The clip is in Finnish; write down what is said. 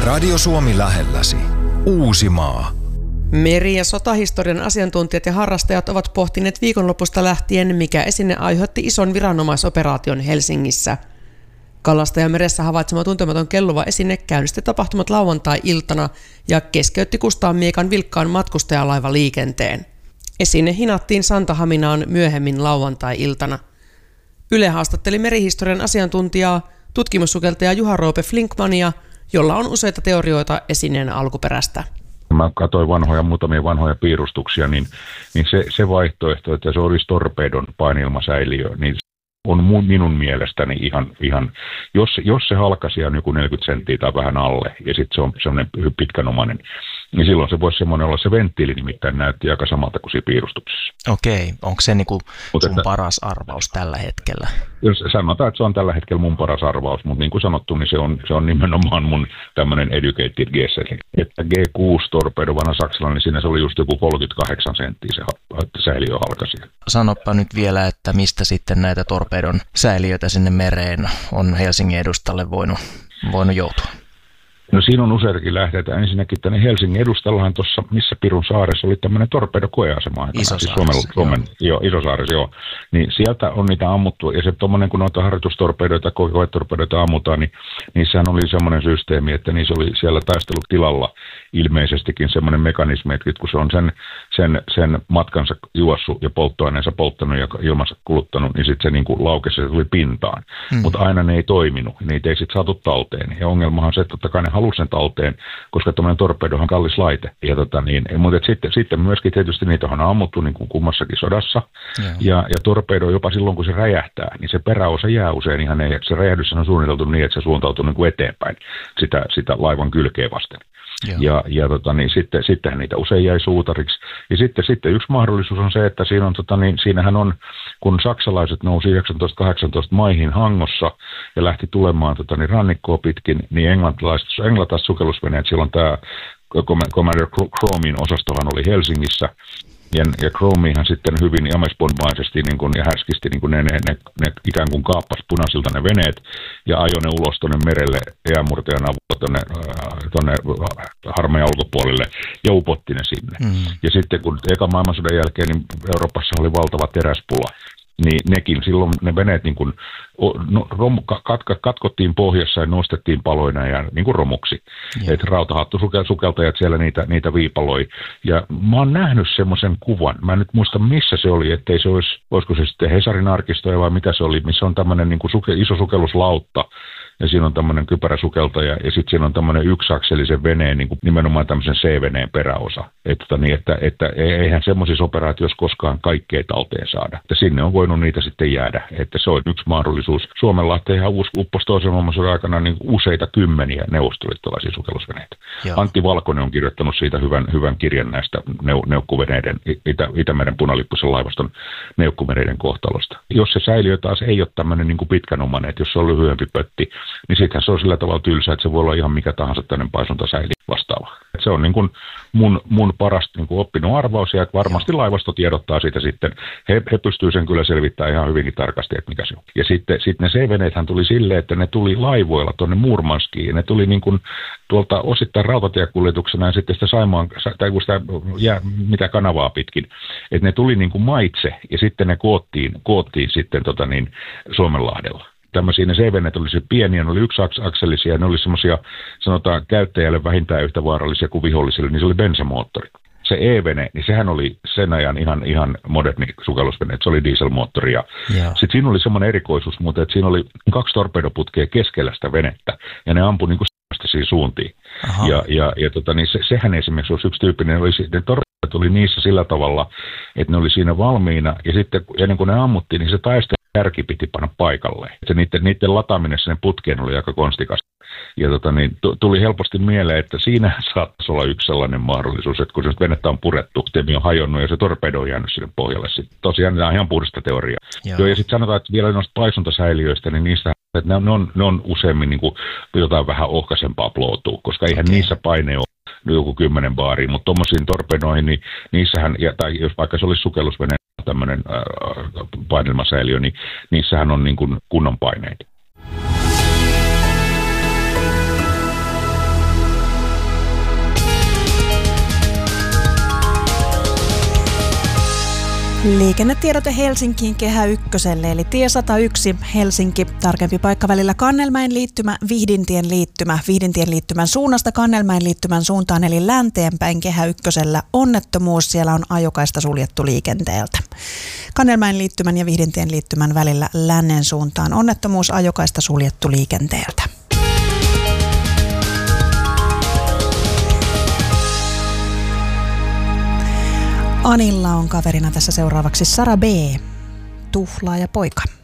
Radio Suomi lähelläsi. Uusimaa. Meri- ja sotahistorian asiantuntijat ja harrastajat ovat pohtineet viikonlopusta lähtien, mikä esine aiheutti ison viranomaisoperaation Helsingissä. Kalastajameressä havaitsema tuntematon kelluva esine käynnisti tapahtumat lauantai-iltana ja keskeytti Kustaan miekan vilkkaan matkustajalaiva-liikenteen. Esine hinattiin Santahaminaan myöhemmin lauantai-iltana. Yle haastatteli merihistorian asiantuntijaa, tutkimussukeltaja Juha Roope Flinkmania, jolla on useita teorioita esineen alkuperästä. Mä katsoin muutamia vanhoja piirustuksia, niin se vaihtoehto, että se olisi torpedon painilmasäiliö, niin on minun mielestäni ihan jos se halkaisi on joku 40 senttiä tai vähän alle, ja sitten se on semmoinen pitkänomainen, niin silloin se voisi semmoinen olla, se venttiili nimittäin näytti aika samalta kuin siinä piirustuksessa. Okei, onko se niinku sun paras arvaus tällä hetkellä? Jos sanotaan, että se on tällä hetkellä mun paras arvaus, mutta niin kuin sanottu, niin se on nimenomaan mun tämmöinen educated guess, että G6-torpedo, vanha saksalainen, niin siinä se oli just joku 38 senttiä se säiliö halkasi. Sanoppa nyt vielä, että mistä sitten näitä torpedon säiliöitä sinne mereen on Helsingin edustalle voinut joutua? No siinä on useitakin lähteitä. Ensinnäkin tänne Helsingin edustallahan tuossa, missä Pirun saaressa oli tämmöinen torpedokoeasema. Isosaaressa, joo. Niin sieltä on niitä ammuttu, ja se tuommoinen, kun noita harjoitustorpedoita, koetorpedoita ammutaan, niin niissähän oli semmoinen systeemi, että niissä oli siellä taistelutilalla ilmeisestikin semmoinen mekanismi, että kun se on sen matkansa juossut ja polttoaineensa polttanut ja ilmansa kuluttanut, niin sitten se niin kuin laukesi ja se tuli pintaan. Mutta aina ne ei toiminut, niitä ei sitten saatu talteen. Ja ongelmahan on se, että totta kai ne halusi sen talteen, koska tuommoinen torpedohan on kallis laite. Mutta sitten myöskin tietysti niitä on ammuttu niin kuin kummassakin sodassa. Ja torpedo jopa silloin, kun se räjähtää, niin se peräosa jää usein ihan, se räjähdys on suunniteltu niin, että se suuntautuu niin kuin eteenpäin sitä laivan kylkeä vasten. Sittenhän niitä usein jäi suutariksi. Ja sitten yksi mahdollisuus on se, että siinähän on, kun saksalaiset nousi 1918 maihin Hangossa ja lähti tulemaan rannikkoa pitkin, niin englantilaiset sukellusveneet, silloin tämä Commander Cromin osastohan oli Helsingissä, ja Cromihan sitten hyvin jamesbondmaisesti ja härskisti ne ikään kuin kaappasi punaisilta ne veneet ja ajoi ne ulos tuonne merelle jäämurtajan avulla tuonne harmean ulkopuolelle ja upotti ne sinne. Ja sitten kun ekan maailmansodan jälkeen niin Euroopassa oli valtava teräspula, niin nekin silloin ne veneet katkottiin pohjassa ja nostettiin paloina ja niin kuin romuksi. Että rautahattusukeltajat siellä niitä viipaloi. Ja mä oon nähnyt semmoisen kuvan, mä en nyt muista missä se oli, ettei se olisiko se sitten Hesarin arkistoja vai mitä se oli, missä on tämmöinen niin kuin iso sukelluslautta. Ja siinä on tämmöinen kypäräsukeltaja ja sitten siinä on tämmöinen yksiakselisen veneen, niin kuin nimenomaan tämmöisen C-veneen peräosa. Että eihän semmoisissa operaatioissa koskaan kaikkea talteen saada. Että sinne on voinut niitä sitten jäädä. Että se on yksi mahdollisuus. Suomenlahteen upposi toisen maailmansodan aikana niin useita kymmeniä neuvostoliittolaisia sukellusveneitä. Antti Valkonen on kirjoittanut siitä hyvän kirjan näistä neukkuveneiden, Itämeren punalippuisen laivaston neukkuveneiden kohtalosta. Jos se säiliö taas ei ole tämmöinen niin kuin pitkänomainen, että jos se on lyhyempi pötti, niin sittenhän se on sillä tavalla tylsä, että se voi olla ihan mikä tahansa tämmöinen paisuntasäili vastaava. Et se on niin kuin mun paras niin kuin oppinut arvaus, ja varmasti laivasto tiedottaa siitä sitten. He pystyvät sen kyllä selvittämään ihan hyvinkin tarkasti, että mikä se on. Ja sitten ne C-veneethän tuli silleen, että ne tuli laivoilla tuonne Murmanskiin, ja ne tuli niin kuin tuolta osittain rautatiekuljetuksena ja sitten mitä kanavaa pitkin. Että ne tuli niin kuin maitse, ja sitten ne koottiin sitten Suomenlahdella. Tämmöisiä ne C-veneet oli se pieniä, ne oli yksiakselisia, ja ne oli semmoisia, sanotaan käyttäjälle vähintään yhtä vaarallisia kuin vihollisille, niin se oli bensamoottori. Se E-vene, niin sehän oli sen ajan ihan moderni sukellusvene, että se oli dieselmoottori. Ja sitten siinä oli semmoinen erikoisuus, mutta että siinä oli 2 torpedoputkea keskellä sitä venettä, ja ne ampui niin kuin siihen suuntiin. Sehän esimerkiksi olisi yksi tyyppinen, ne torpedot oli niissä sillä tavalla, että ne oli siinä valmiina, ja sitten ennen kuin ne ammuttiin, niin se taistelu kärki piti panna paikalleen. Niiden lataaminen sinne putkeen oli aika konstikas. Ja tuli helposti mieleen, että siinä saattaisi olla yksi sellainen mahdollisuus, että kun se venettä on purettu, teemi on hajonnut ja se torpedo on jäänyt sinne pohjalle. Sitten tosiaan tämä on ihan puhdasta teoriaa. Ja sitten sanotaan, että vielä noista paisuntasäiliöistä, niin niistä että ne on useammin niin kuin jotain vähän ohkaisempaa plootua, koska eihän niissä paine ole joku 10 baaria, mutta tuommoisiin torpedoihin, niin niissähän, tai jos vaikka se olisi sukellusvene, tämmöinen painelmasäiliö, niin niissähän on niin kuin kunnon paineita. Liikennetiedote Helsinkiin Kehä Ykköselle, eli tie 101 Helsinki, tarkempi paikka välillä Kannelmäen liittymä, Vihdintien liittymän suunnasta Kannelmäen liittymän suuntaan, eli länteenpäin Kehä Ykkösellä onnettomuus, siellä on ajokaista suljettu liikenteeltä. Kannelmäen liittymän ja Vihdintien liittymän välillä lännen suuntaan onnettomuus, ajokaista suljettu liikenteeltä. Anilla on kaverina tässä seuraavaksi Sara B. Tuhlaaja poika.